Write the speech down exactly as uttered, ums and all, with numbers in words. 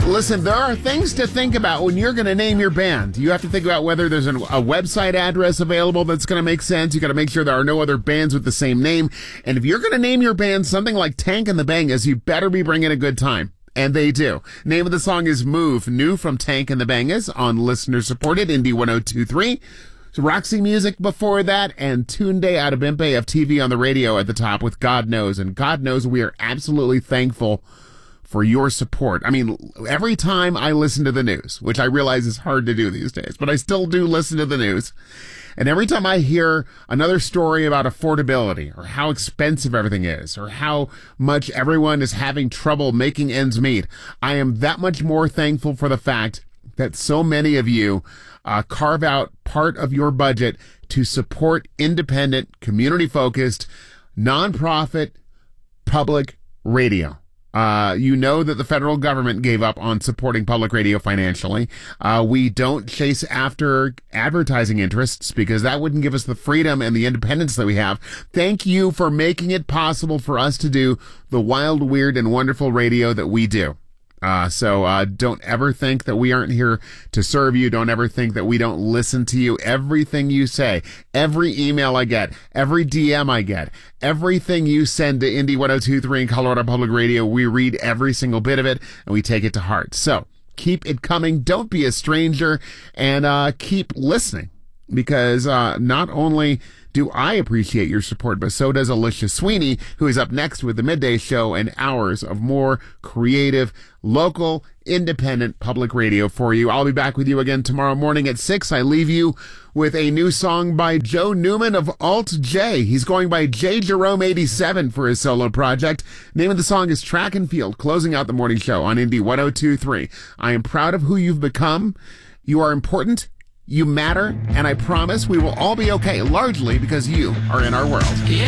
Listen, there are things to think about when you're going to name your band. You have to think about whether there's an, a website address available that's going to make sense. You got to make sure there are no other bands with the same name. And if you're going to name your band something like Tank and the Bangas, you better be bringing a good time. And they do. Name of the song is Move, new from Tank and the Bangas on listener-supported Indie one oh two point three. Roxy Music before that, and Tunde Adebimpe of T V on the radio at the top with God Knows. And God knows we are absolutely thankful for your support. I mean, every time I listen to the news, which I realize is hard to do these days, but I still do listen to the news. And every time I hear another story about affordability or how expensive everything is or how much everyone is having trouble making ends meet, I am that much more thankful for the fact that so many of you uh, carve out part of your budget to support independent, community-focused, nonprofit, public radio. Uh, you know that the federal government gave up on supporting public radio financially. Uh, we don't chase after advertising interests because that wouldn't give us the freedom and the independence that we have. Thank you for making it possible for us to do the wild, weird, and wonderful radio that we do. Uh, so, uh, don't ever think that we aren't here to serve you. Don't ever think that we don't listen to you. Everything you say, every email I get, every D M I get, everything you send to Indie one oh two point three and Colorado Public Radio, we read every single bit of it and we take it to heart. So keep it coming. Don't be a stranger and, uh, keep listening because, uh, not only do I appreciate your support, but so does Alicia Sweeney, who is up next with the Midday Show and hours of more creative, local, independent public radio for you. I'll be back with you again tomorrow morning at six. I leave you with a new song by Joe Newman of Alt J. He's going by J Jerome eighty-seven for his solo project. Name of the song is Track and Field, closing out the morning show on Indie one oh two point three. I am proud of who you've become. You are important. You matter, and I promise we will all be okay, largely because you are in our world.